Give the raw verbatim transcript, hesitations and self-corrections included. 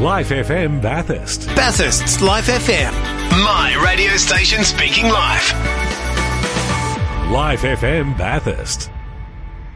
Life F M Bathurst. Bathurst's Life F M. My radio station speaking live. Life F M Bathurst.